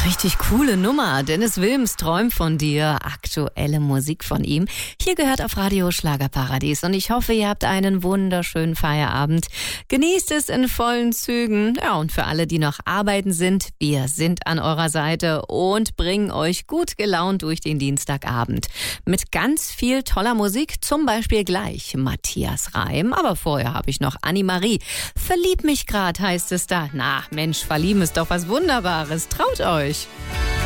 Richtig coole Nummer. Dennis Wilms träumt von dir. Aktuelle Musik von ihm. Hier gehört auf Radio Schlagerparadies. Und ich hoffe, ihr habt einen wunderschönen Feierabend. Genießt es in vollen Zügen. Ja, und für alle, die noch arbeiten sind, wir sind an eurer Seite und bringen euch gut gelaunt durch den Dienstagabend. Mit ganz viel toller Musik. Zum Beispiel gleich Matthias Reim. Aber vorher habe ich noch Annemarie. Verlieb mich grad, heißt es da. Na, Mensch, verlieben ist doch was Wunderbares. Traut euch.